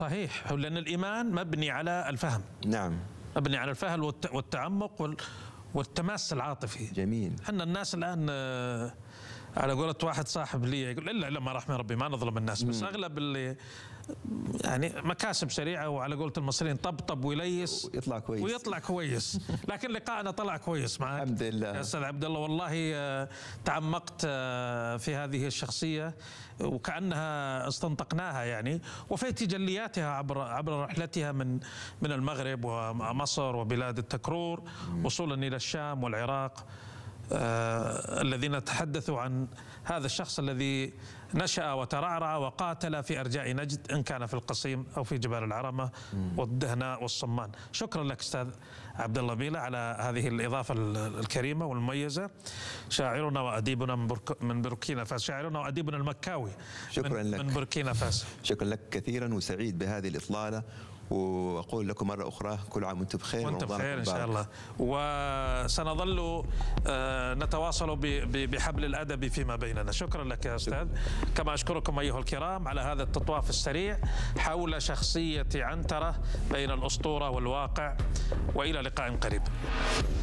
صحيح، لأن الإيمان مبني على الفهم. نعم. مبني على الفهم والتعمق والتماس العاطفي. جميل. احنا الناس الآن على قولة واحد صاحب لي يقول إلا ما رحم ربي ما نظلم الناس، بس أغلب اللي يعني مكاسب سريعة، وعلى قولة المصريين طبطب ويليس ويطلع كويس. لكن لقاءنا طلع كويس معك الحمد لله يا أستاذ عبد الله، والله تعمقت في هذه الشخصية وكأنها استنطقناها يعني، وفي تجلياتها عبر رحلتها من المغرب ومصر وبلاد التكرور وصولا إلى الشام والعراق، الذين تحدثوا عن هذا الشخص الذي نشأ وترعرع وقاتل في أرجاء نجد، إن كان في القصيم أو في جبال العرمة والدهناء والصمان. شكرا لك أستاذ عبد الله بيلة على هذه الإضافة الكريمة والمميزة. شاعرنا وأديبنا من بوركينا فاسو، شاعرنا وأديبنا المكاوي شكرا لك من بوركينا فاسو. شكرا لك كثيرا وسعيد بهذه الإطلالة، وأقول لكم مرة أخرى كل عام وأنتم بخير. وأنتم بخير إن شاء الله، وسنظل نتواصل بحبل الأدب فيما بيننا. شكرا لك يا أستاذ، كما أشكركم أيها الكرام على هذا التطواف السريع حول شخصية عنترة بين الأسطورة والواقع، وإلى لقاء قريب.